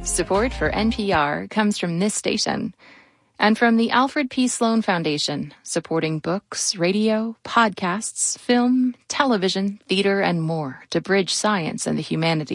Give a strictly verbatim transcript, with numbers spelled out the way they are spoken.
Support for N P R comes from this station and from the Alfred P. Sloan Foundation, supporting books, radio, podcasts, film, television, theater, and more to bridge science and the humanities.